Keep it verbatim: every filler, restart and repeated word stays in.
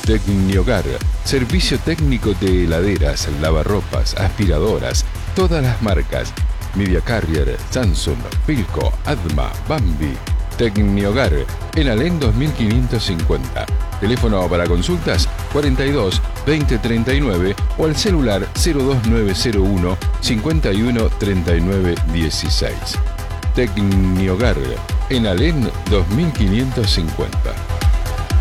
Tecniogar, servicio técnico de heladeras, lavarropas, aspiradoras, todas las marcas. Media Carrier, Samsung, Philco, Adma, Bambi. Tecniogar, en Alén dos mil quinientos cincuenta. Teléfono para consultas cuarenta y dos veinte treinta y nueve o al celular cero dos nueve cero uno cincuenta y uno treinta y nueve dieciséis. Tecniogar, en Alén dos mil quinientos cincuenta.